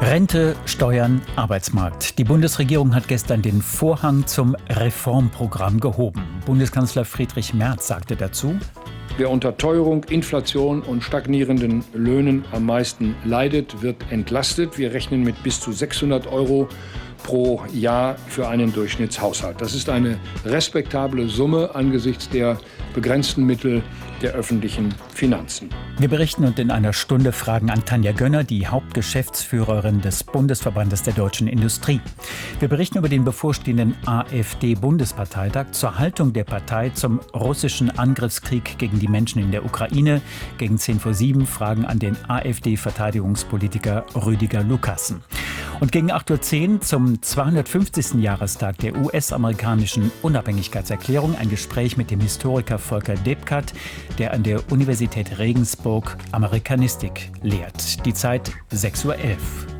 Rente, Steuern, Arbeitsmarkt. Die Bundesregierung hat gestern den Vorhang zum Reformprogramm gehoben. Bundeskanzler Friedrich Merz sagte dazu: Wer unter Teuerung, Inflation und stagnierenden Löhnen am meisten leidet, wird entlastet. Wir rechnen mit bis zu 600 € pro Jahr für einen Durchschnittshaushalt. Das ist eine respektable Summe angesichts der begrenzten Mittel der öffentlichen Finanzen. Wir berichten und in einer Stunde fragen an Tanja Gönner, die Hauptgeschäftsführerin des Bundesverbandes der deutschen Industrie. Wir berichten über den bevorstehenden AfD-Bundesparteitag, zur Haltung der Partei zum russischen Angriffskrieg gegen die Menschen in der Ukraine. Gegen 7:10 Fragen an den AfD-Verteidigungspolitiker Rüdiger Lukassen. Und gegen 8:10 zum 250. Jahrestag der US-amerikanischen Unabhängigkeitserklärung ein Gespräch mit dem Historiker Volker Debkat, der an der Universität Regensburg Amerikanistik lehrt. Die Zeit 6:11 Uhr.